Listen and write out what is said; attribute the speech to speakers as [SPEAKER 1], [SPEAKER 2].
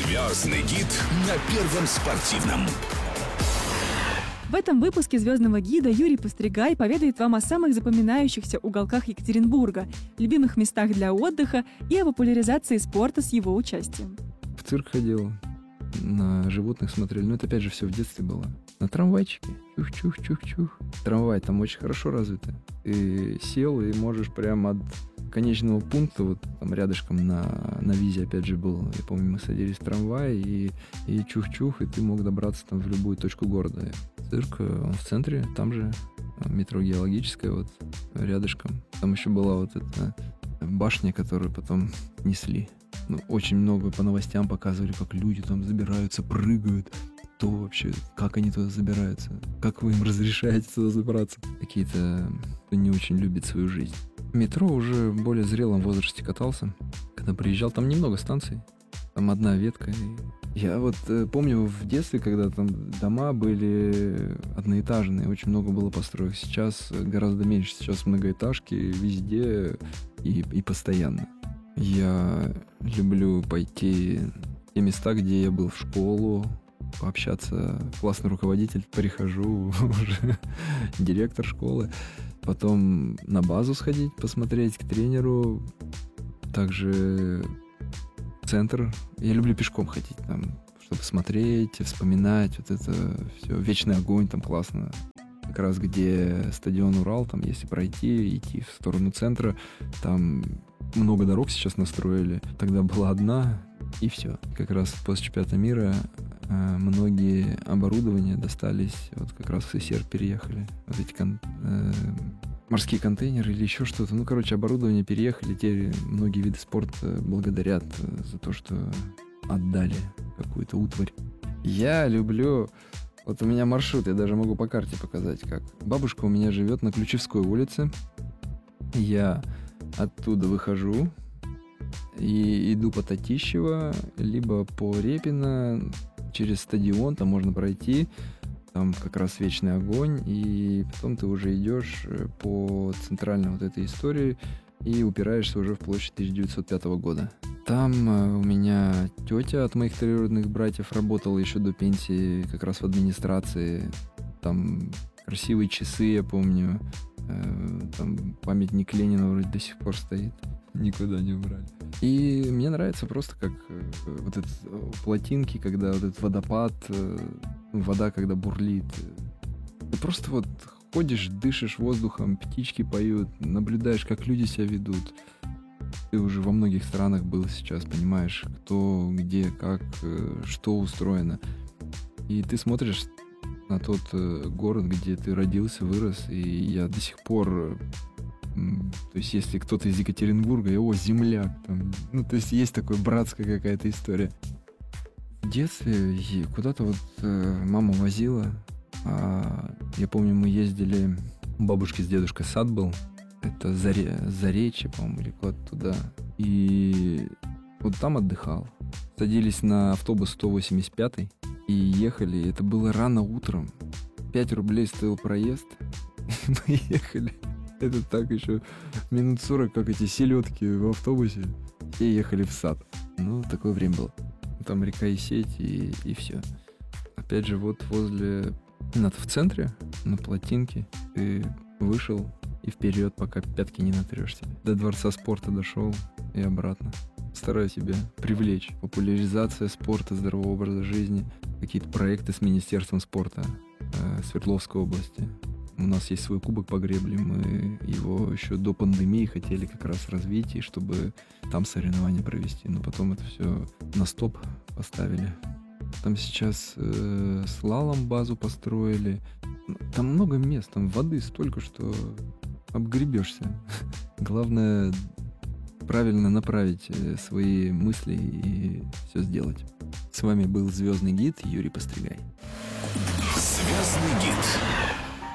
[SPEAKER 1] Звездный гид на Первом спортивном.
[SPEAKER 2] В этом выпуске «Звездного гида» Юрий Постригай поведает вам о самых запоминающихся уголках Екатеринбурга, любимых местах для отдыха и о популяризации спорта с его участием.
[SPEAKER 3] В цирк ходил, на животных смотрели. Но это опять же все в детстве было. На трамвайчике. Чух-чух-чух-чух. Трамвай там очень хорошо развиты. Ты сел и можешь прямо от конечного пункта, вот там рядышком на Визе опять же был, я помню, мы садились в трамвай и чух-чух, и ты мог добраться там в любую точку города. Цирк, он в центре, там же метро Геологическое, вот рядышком. Там еще была вот эта башня, которую потом несли. Ну, очень много по новостям показывали, как люди там забираются, прыгают. То вообще, как они туда забираются? Как вы им разрешаете туда забраться? Какие-то не очень любят свою жизнь. Метро уже в более зрелом возрасте катался. Когда приезжал, там немного станций. Там одна ветка. Я вот помню в детстве, когда там дома были одноэтажные, очень много было построек. Сейчас гораздо меньше. Сейчас многоэтажки везде и постоянно. Я люблю пойти в те места, где я был в школу, пообщаться. Классный руководитель, прихожу, уже директор школы. Потом на базу сходить, посмотреть, к тренеру. Также в центр. Я люблю пешком ходить там, чтобы смотреть, вспоминать. Вот это все. Вечный огонь там классно. Как раз где стадион Урал, там если пройти, идти в сторону центра, там много дорог сейчас настроили. Тогда была одна, и все. Как раз после чемпионата мира многие оборудования достались, вот как раз в СССР переехали. Вот эти морские контейнеры или еще что-то. Ну, короче, оборудование переехали. Теперь многие виды спорта благодарят за то, что отдали какую-то утварь. Я люблю... Вот у меня маршрут, я даже могу по карте показать, как. Бабушка у меня живет на Ключевской улице. Я оттуда выхожу и иду по Татищево, либо по Репино, через стадион, там можно пройти, там как раз вечный огонь, и потом ты уже идешь по центральной вот этой истории и упираешься уже в площадь 1905 года. Там у меня тетя от моих троюродных братьев работала еще до пенсии как раз в администрации. Там красивые часы, я помню. Там памятник Ленина вроде до сих пор стоит. Никуда не убрали. И мне нравится просто как вот это плотинки, когда вот этот водопад, вода когда бурлит. Ты просто вот ходишь, дышишь воздухом, птички поют, наблюдаешь, как люди себя ведут. Ты уже во многих странах был сейчас, понимаешь, кто, где, как, что устроено. И ты смотришь на тот город, где ты родился, вырос, и я до сих пор... То есть, если кто-то из Екатеринбурга, его земляк, там, ну, то есть, есть такая братская какая-то история. В детстве куда-то вот мама возила, я помню, мы ездили, у бабушки с дедушкой сад был, это Заречье, по-моему, или куда-то туда, и вот там отдыхал. Садились на автобус 185 и ехали, это было рано утром, 5 рублей стоил проезд, мы ехали. Это так еще минут 40, как эти селедки в автобусе. И ехали в сад. Ну, такое время было. Там река Есеть и все. Опять же, вот возле... в центре, на плотинке, ты вышел и вперед, пока пятки не натрешься. До Дворца спорта дошел и обратно. Стараюсь себя привлечь. Популяризация спорта, здорового образа жизни. Какие-то проекты с Министерством спорта Свердловской области. У нас есть свой кубок по гребле, мы его еще до пандемии хотели как раз развить, и чтобы там соревнования провести. Но потом это все на стоп поставили. Там сейчас слалом базу построили. Там много мест, там воды столько, что обгребешься. Главное правильно направить свои мысли и все сделать. С вами был «Звездный гид» Юрий Постригай.
[SPEAKER 1] «Звездный гид».